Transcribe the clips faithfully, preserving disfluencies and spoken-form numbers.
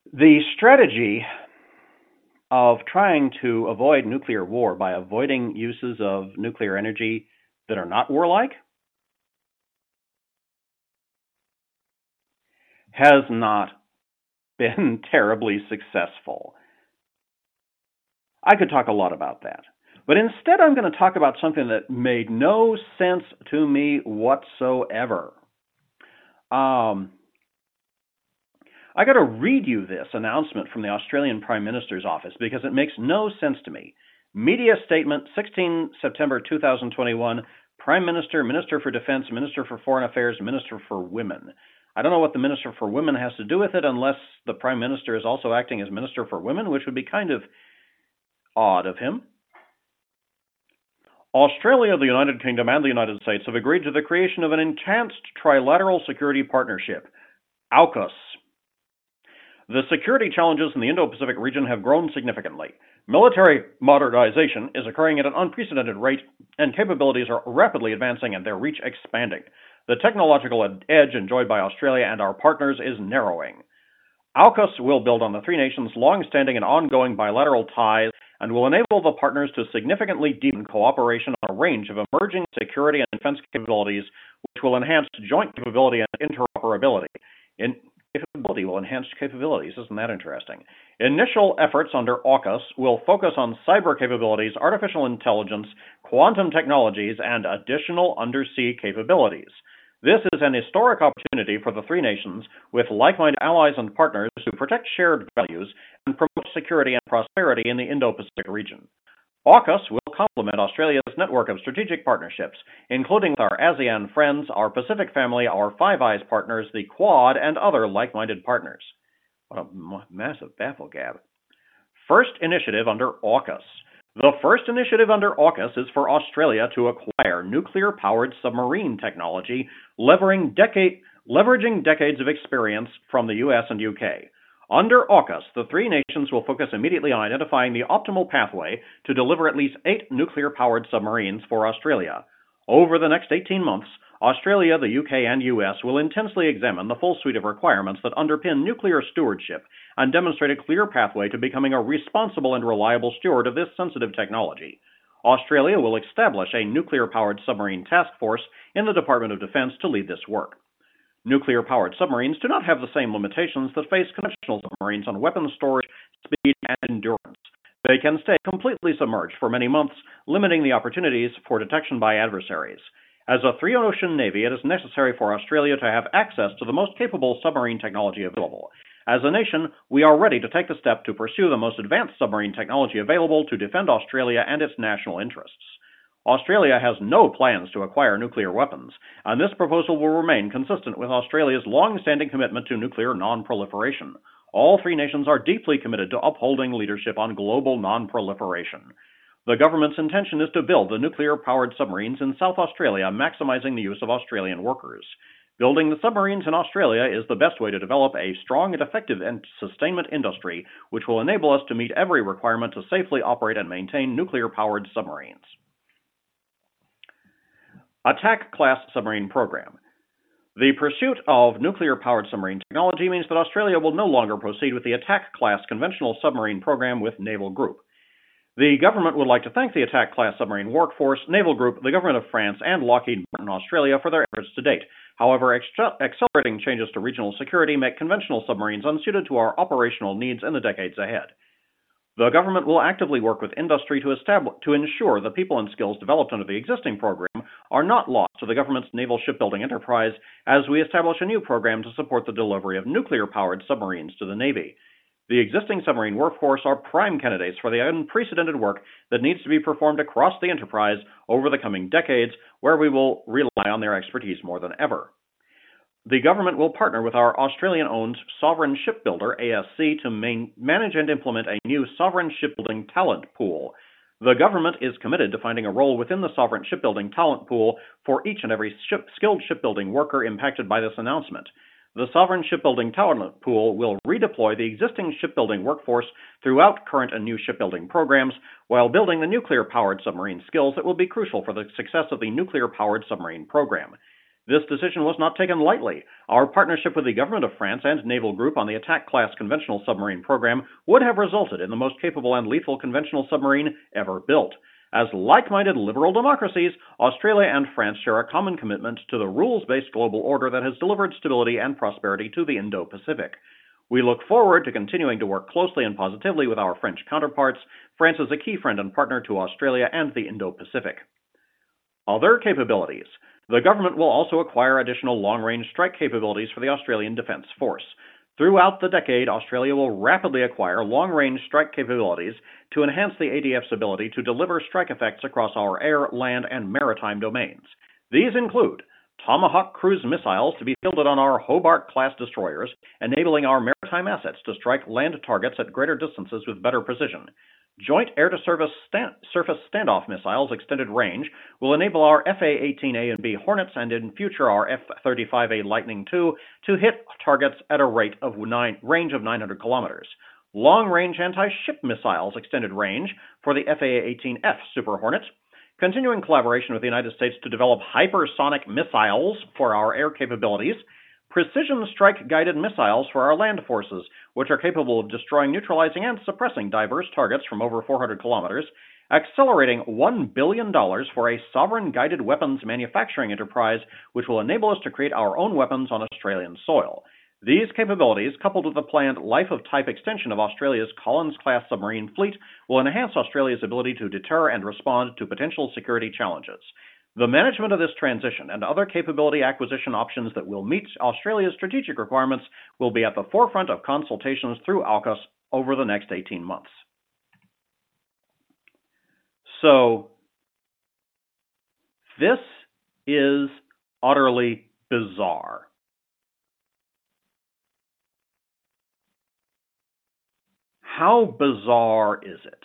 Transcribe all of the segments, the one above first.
The strategy of trying to avoid nuclear war by avoiding uses of nuclear energy that are not warlike has not been terribly successful. I could talk a lot about that. But instead, I'm going to talk about something that made no sense to me whatsoever. Um, I got to read you this announcement from the Australian Prime Minister's office because it makes no sense to me. Media statement, sixteenth September two thousand twenty-one, Prime Minister, Minister for Defense, Minister for Foreign Affairs, Minister for Women. I don't know what the Minister for Women has to do with it unless the Prime Minister is also acting as Minister for Women, which would be kind of odd of him. Australia, the United Kingdom, and the United States have agreed to the creation of an enhanced trilateral security partnership, AUKUS. The security challenges in the Indo-Pacific region have grown significantly. Military modernization is occurring at an unprecedented rate, and capabilities are rapidly advancing and their reach expanding. The technological edge enjoyed by Australia and our partners is narrowing. AUKUS will build on the three nations' long-standing and ongoing bilateral ties and will enable the partners to significantly deepen cooperation on a range of emerging security and defense capabilities, which will enhance joint capability and interoperability. In Capability will enhance capabilities. Isn't that interesting? Initial efforts under AUKUS will focus on cyber capabilities, artificial intelligence, quantum technologies, and additional undersea capabilities. This is an historic opportunity for the three nations, with like-minded allies and partners, to protect shared values and promote security and prosperity in the Indo-Pacific region. AUKUS will complement Australia's network of strategic partnerships, including with our ASEAN friends, our Pacific family, our Five Eyes partners, the Quad, and other like-minded partners. What a massive bafflegab. First initiative under AUKUS. The first initiative under AUKUS is for Australia to acquire nuclear-powered submarine technology, leveraging, decade, leveraging decades of experience from the U S and U K. Under AUKUS, the three nations will focus immediately on identifying the optimal pathway to deliver at least eight nuclear-powered submarines for Australia. Over the next eighteen months, Australia, the U K, and U S will intensely examine the full suite of requirements that underpin nuclear stewardship and demonstrate a clear pathway to becoming a responsible and reliable steward of this sensitive technology. Australia will establish a nuclear-powered submarine task force in the Department of Defense to lead this work. Nuclear-powered submarines do not have the same limitations that face conventional submarines on weapons storage, speed, and endurance. They can stay completely submerged for many months, limiting the opportunities for detection by adversaries. As a three-ocean navy, it is necessary for Australia to have access to the most capable submarine technology available. As a nation, we are ready to take the step to pursue the most advanced submarine technology available to defend Australia and its national interests. Australia has no plans to acquire nuclear weapons, and this proposal will remain consistent with Australia's long-standing commitment to nuclear non-proliferation. All three nations are deeply committed to upholding leadership on global non-proliferation. The government's intention is to build the nuclear-powered submarines in South Australia, maximizing the use of Australian workers. Building the submarines in Australia is the best way to develop a strong and effective sustainment industry, which will enable us to meet every requirement to safely operate and maintain nuclear-powered submarines. Attack-class submarine program. The pursuit of nuclear-powered submarine technology means that Australia will no longer proceed with the Attack-class conventional submarine program with Naval Group. The government would like to thank the Attack-class submarine workforce, Naval Group, the government of France, and Lockheed Martin Australia for their efforts to date. However, ex- accelerating changes to regional security make conventional submarines unsuited to our operational needs in the decades ahead. The government will actively work with industry to, establish, to ensure the people and skills developed under the existing program are not lost to the government's naval shipbuilding enterprise as we establish a new program to support the delivery of nuclear-powered submarines to the Navy. The existing submarine workforce are prime candidates for the unprecedented work that needs to be performed across the enterprise over the coming decades, where we will rely on their expertise more than ever. The government will partner with our Australian-owned Sovereign Shipbuilder, A S C, to main, manage and implement a new sovereign shipbuilding talent pool. The government is committed to finding a role within the sovereign shipbuilding talent pool for each and every ship, skilled shipbuilding worker impacted by this announcement. The sovereign shipbuilding talent pool will redeploy the existing shipbuilding workforce throughout current and new shipbuilding programs while building the nuclear-powered submarine skills that will be crucial for the success of the nuclear-powered submarine program. This decision was not taken lightly. Our partnership with the government of France and Naval Group on the Attack Class conventional submarine program would have resulted in the most capable and lethal conventional submarine ever built. As like-minded liberal democracies, Australia and France share a common commitment to the rules-based global order that has delivered stability and prosperity to the Indo-Pacific. We look forward to continuing to work closely and positively with our French counterparts. France is a key friend and partner to Australia and the Indo-Pacific. Other capabilities. The government will also acquire additional long-range strike capabilities for the Australian Defence Force. Throughout the decade, Australia will rapidly acquire long-range strike capabilities to enhance the A D F's ability to deliver strike effects across our air, land, and maritime domains. These include Tomahawk cruise missiles to be fielded on our Hobart-class destroyers, enabling our maritime assets to strike land targets at greater distances with better precision. Joint air-to-surface stand, surface standoff missiles extended range will enable our F A eighteen A and B Hornets and in future our F thirty-five A Lightning two to hit targets at a rate of nine, range of nine hundred kilometers. Long-range anti-ship missiles extended range for the F A eighteen F Super Hornet. Continuing collaboration with the United States to develop hypersonic missiles for our air capabilities. Precision strike-guided missiles for our land forces, which are capable of destroying, neutralizing, and suppressing diverse targets from over four hundred kilometers, accelerating one billion dollars for a sovereign-guided weapons manufacturing enterprise, which will enable us to create our own weapons on Australian soil. These capabilities, coupled with the planned life-of-type extension of Australia's Collins-class submarine fleet, will enhance Australia's ability to deter and respond to potential security challenges. The management of this transition and other capability acquisition options that will meet Australia's strategic requirements will be at the forefront of consultations through AUKUS over the next eighteen months. So, this is utterly bizarre. How bizarre is it?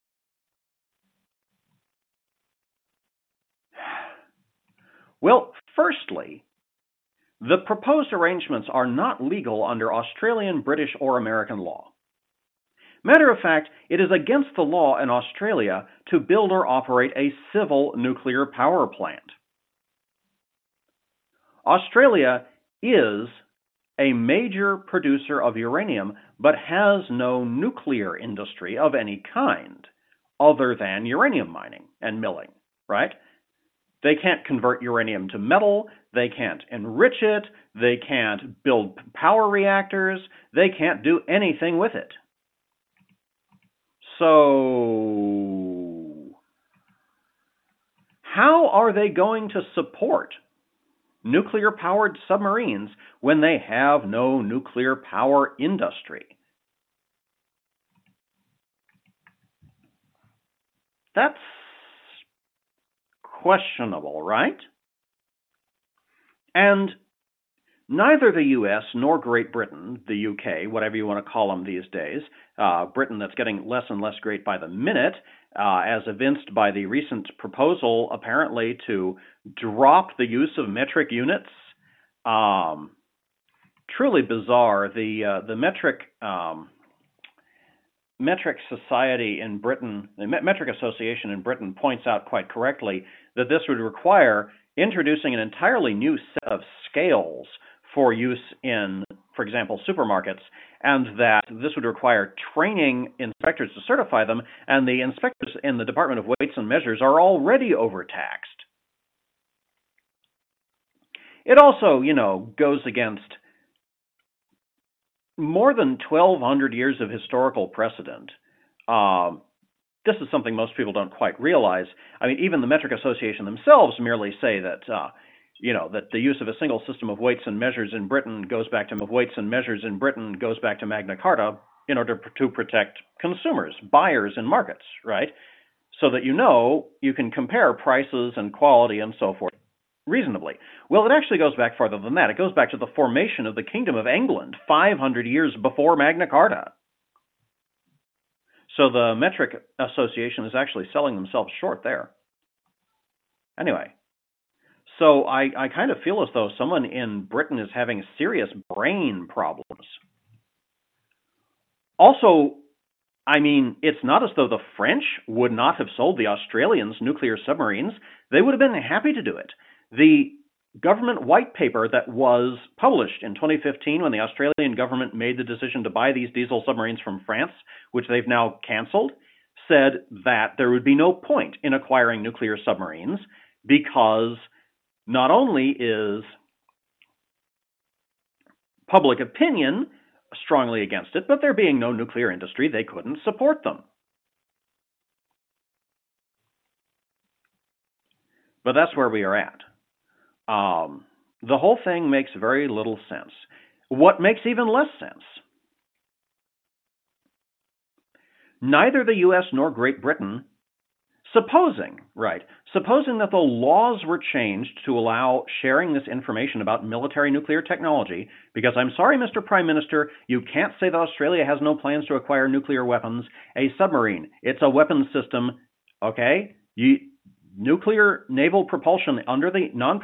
Well, firstly, the proposed arrangements are not legal under Australian, British, or American law. Matter of fact, it is against the law in Australia to build or operate a civil nuclear power plant. Australia is a major producer of uranium, but has no nuclear industry of any kind other than uranium mining and milling, right? They can't convert uranium to metal, they can't enrich it, they can't build power reactors, they can't do anything with it. So, how are they going to support nuclear-powered submarines when they have no nuclear power industry? That's questionable, right? And neither the U S nor Great Britain, the U K, whatever you want to call them these days, uh, Britain that's getting less and less great by the minute, uh, as evinced by the recent proposal apparently to drop the use of metric units. Um, truly bizarre. The uh, the metric um, metric society in Britain, the Metric Association in Britain points out quite correctly that this would require introducing an entirely new set of scales for use in, for example, supermarkets, and that this would require training inspectors to certify them, and the inspectors in the Department of Weights and Measures are already overtaxed. It also, you know, goes against more than twelve hundred years of historical precedent. Um, this is something most people don't quite realize. I mean, even the Metric Association themselves merely say that, uh, you know, that the use of a single system of weights and measures in Britain goes back to of weights and measures in Britain goes back to Magna Carta in order to protect consumers, buyers, and markets, right? So that you know you can compare prices and quality and so forth reasonably. Well, it actually goes back farther than that. It goes back to the formation of the Kingdom of England five hundred years before Magna Carta. So the Metric Association is actually selling themselves short there. Anyway, so I, I kind of feel as though someone in Britain is having serious brain problems. Also, I mean, it's not as though the French would not have sold the Australians nuclear submarines. They would have been happy to do it. The government white paper that was published in twenty fifteen when the Australian government made the decision to buy these diesel submarines from France, which they've now canceled, said that there would be no point in acquiring nuclear submarines because not only is public opinion strongly against it, but there being no nuclear industry, they couldn't support them. But that's where we are at. Um, the whole thing makes very little sense. What makes even less sense? Neither the U S nor Great Britain, supposing, right, supposing that the laws were changed to allow sharing this information about military nuclear technology, because I'm sorry, Mister Prime Minister, you can't say that Australia has no plans to acquire nuclear weapons. A submarine, it's a weapons system, okay? You, nuclear naval propulsion under the non